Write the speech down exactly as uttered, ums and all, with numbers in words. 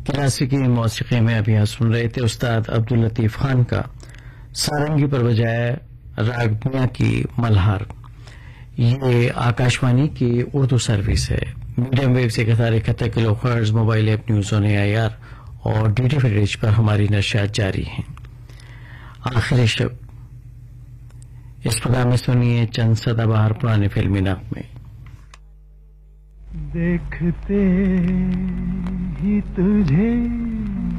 क्लासिकी मौसीकी में अभी आप सुन रहे थे उस्ताद अब्दुल लतीफ खान का सारंगी पर बजाया राग मियां की मल्हार। ये आकाशवाणी की उर्दू सर्विस है। मीडियम वेव से एक हजार इकहत्तर kilo hertz mobile app news on AIR और डीडी फ्रीज पर हमारी नशियात जारी हैं। आखिरी शब इस प्रोग्राम में सुनिए चंद सदाबहार पुराने फिल्मी नगमे। देखते ही तुझे